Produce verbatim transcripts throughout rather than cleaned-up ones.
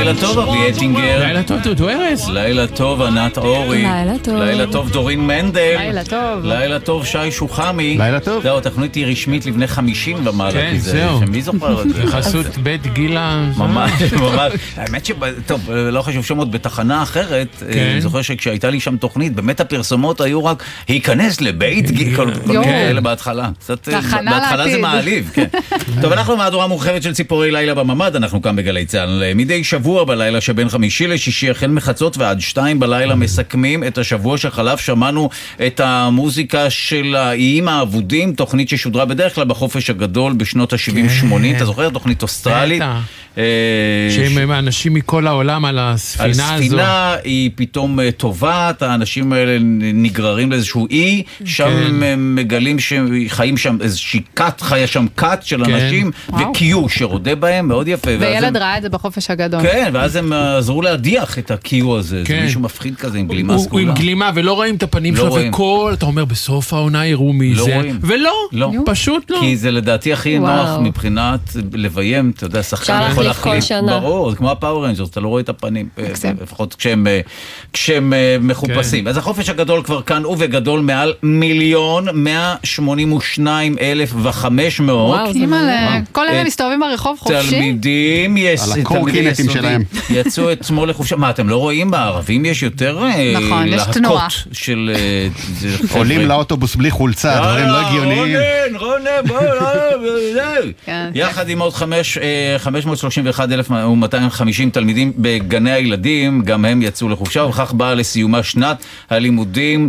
לילה טוב, אבי אטינגר. לילה טוב, דודו ארז. לילה טוב, ענת אורי. לילה טוב. לילה טוב, דורין מנדל. לילה טוב. לילה טוב, שי שוחמי. לילה טוב. זהו, התוכנית היא רשמית לבני חמישים ומעלה. כן, זהו. מי זוכר את זה? חסות בית גילה. ממש, ממש. האמת ש... טוב, לא חשוב שמות בתחנה אחרת. אני זוכר שכשהייתה לי שם תוכנית, באמת הפרסומות היו רק להיכנס לבית גילה. כל כאלה בהתחלה. בהתחלה זה מעליב, כן. טוב, אנחנו מהדורה מורחבת של ציפורי לילה בממד, אנחנו כאן בגלי צהל. מדי שבוע בלילה שבין חמישי לשישי, החל מחצות ועד שתיים בלילה, מסכמים את השבוע שחלף. שמענו את המוזיקה של האיים האבודים, תוכנית ששודרה בדרך כלל בחופש הגדול בשנות ה-שבעים שמונים. אתה זוכר? תוכנית אוסטרלית. שהם אנשים מכל העולם על הספינה הזו. הספינה היא פתאום טובעת, האנשים האלה נגררים לאיזשהו אי, שם מגלים שחיים שם איזושהי קאט, חיה שם קאט של אנשים, וקיו שרודה בהם, מאוד יפה. וילד ראה את זה בחופש הגדול. כן, ואז הם עזרו להדיח את הקיו הזה, זה מישהו מפחיד כזה עם גלימה סגולה. הוא עם גלימה ולא רואים את הפנים שלו, וכל, אתה אומר, בסוף העונה יראו מי זה, ולא, פשוט לא. כי זה לדעתי הכי נוח מבחינת לביים, אתה יודע, שחקן יכול להחליט, ברור, זה כמו הפאור ריינג'רס, אתה לא רואה את הפנים, לפחות כשהם מחופשים. אז החופש הגדול כבר כאן, ובגדול מעל מיליון מאה שמונים ושניים אלף וחמש מאות. וואו, זה מלא. כל אלה מסתובבים ברחוב חופשי? תלמידים, על הקורקינטים שלהם. יצאו אתמול לחופשה. מה, אתם לא רואים בערבים יש יותר להקות של... עולים לאוטובוס בלי חולצה, דברים לא הגיוניים. רונן, רונן, בוא, יחד עם עוד חמש מאות שלושים ואחת אלף ומאתיים וחמישים תלמידים בגני הילדים, גם הם יצאו לחופשה, וכך באה לסיומה שנת הלימודים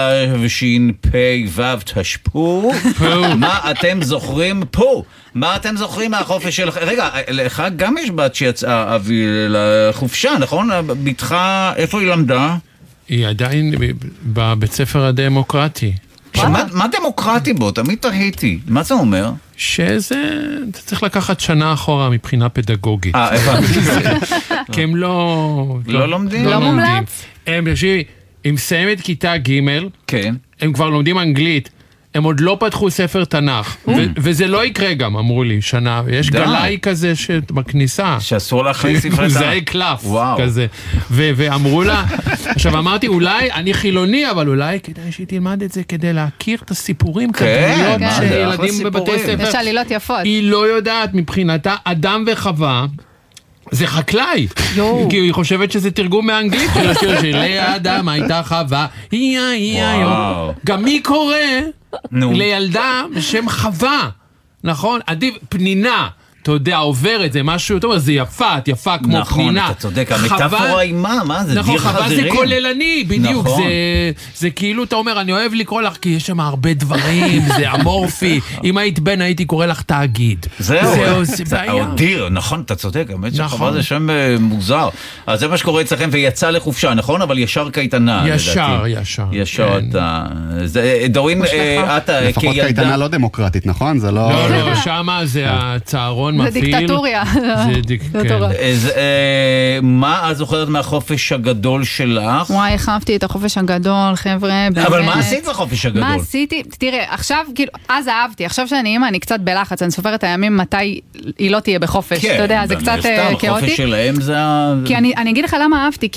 תשפ"ו תשפ"ו. מה אתם זוכרים פה? מה אתם זוכרים מהחופש שלך? רגע, לך גם יש בת שיצאה אבי לחופשה, נכון? בתך, איפה היא למדה? היא עדיין בבית ספר הדמוקרטי. מה דמוקרטי בו? תמיד תהיתי. מה זה אומר? שזה, אתה צריך לקחת שנה אחורה מבחינה פדגוגית. אה, הבנתי. כי הם לא... לא לומדים? לא מומלץ? הם, תקשיבי, הם מסיימת כיתה ג', כן. הם כבר לומדים אנגלית, הם עוד לא פתחו ספר תנ"ך, וזה לא יקרה גם, אמרו לי, שנה, יש גלאי כזה בכניסה. שאסור להכניס ספרי תנ"ך. זה קלף כזה. ואמרו לה, עכשיו אמרתי, אולי, אני חילוני, אבל אולי כדאי שהיא תלמד את זה כדי להכיר את הסיפורים, כדמויות של ילדים בבתי ספר. יש עלילות יפות. היא לא יודעת מבחינתה, אדם וחווה, זה חקלאי, כי היא חושבת שזה תרגום מהאנגלית של השיר של לאדם הייתה חווה, היא היא גם מי קורא לילדה בשם חווה, נכון? עדיף פנינה, אתה יודע, עוברת, זה משהו, אתה אומר, זה יפה, את יפה כמו פנינה. נכון, אתה צודק, המטאפורה היא מה? מה זה? נכון, חווה זה כוללני, בדיוק, זה כאילו, אתה אומר, אני אוהב לקרוא לך, כי יש שם הרבה דברים, זה אמורפי, אם היית בן, הייתי קורא לך תאגיד. זהו, זה בעיה. דיר, נכון, אתה צודק, האמת שחווה זה שם מוזר. אז זה מה שקורה אצלכם, ויצא לחופשה, נכון? אבל ישר קייטנה, לדעתי. ישר, ישר. ישר אתה... דורין, אתה... לפחות קייטנה לא דמוקרטית, נכון? זה לא... לא, לא, שמה זה הצהרון זה דיקטטוריה. זה דיקטטוריה. מה את זוכרת מהחופש הגדול שלך? וואי, החפתי את החופש הגדול, חבר'ה. אבל מה עשית בחופש הגדול? מה עשיתי? תראה, עכשיו, כאילו, אז אהבתי. עכשיו שאני אימא, אני קצת בלחץ. אני סופרת הימים מתי היא לא תהיה בחופש. אתה יודע, זה קצת כאוטי. החופש שלהם זה... כי אני אגיד לך למה אהבתי,